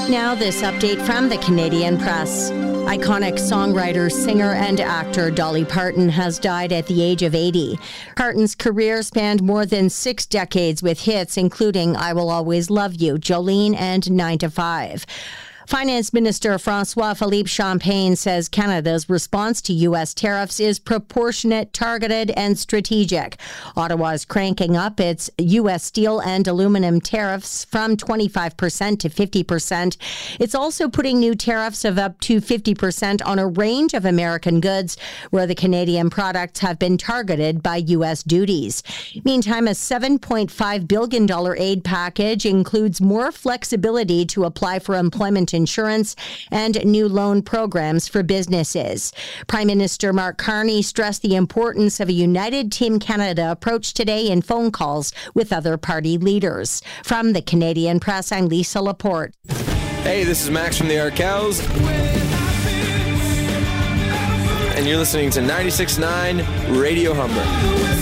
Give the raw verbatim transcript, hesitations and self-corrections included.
Now this update from the Canadian Press. Iconic songwriter, singer, and actor Dolly Parton has died at the age of eighty. Parton's career spanned more than six decades with hits including I Will Always Love You, Jolene, and nine to five. Finance Minister François-Philippe Champagne says Canada's response to U S tariffs is proportionate, targeted, and strategic. Ottawa is cranking up its U S steel and aluminum tariffs from twenty-five percent to fifty percent. It's also putting new tariffs of up to fifty percent on a range of American goods where the Canadian products have been targeted by U S duties. Meantime, a seven point five billion dollars aid package includes more flexibility to apply for employment insurance and new loan programs for businesses. Prime Minister Mark Carney stressed the importance of a united Team Canada approach today in phone calls with other party leaders. From the Canadian Press, I'm Lisa Laporte. Hey, this is Max from the Arkells, and you're listening to ninety-six point nine Radio Humber.